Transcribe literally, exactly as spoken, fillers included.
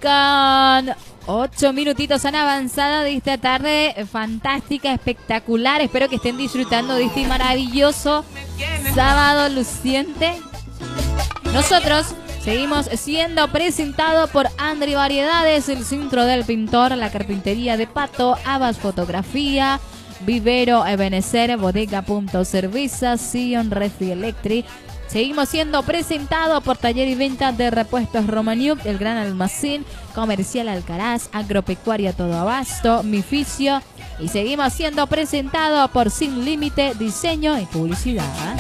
con ocho minutitos han avanzado de esta tarde fantástica, espectacular. Espero que estén disfrutando de este maravilloso sábado luciente. Nosotros seguimos siendo presentados por Andri Variedades, el Centro del Pintor, la Carpintería de Pato, Abas Fotografía, Vivero Ebenecer, Bodega Punto Cerveza, Sion Refri Electric. Seguimos siendo presentados por Taller y Venta de Repuestos Romaniuk, El Gran Almacén, Comercial Alcaraz, Agropecuaria Todo Abasto, Mificio. Y seguimos siendo presentados por Sin Límite, Diseño y Publicidad.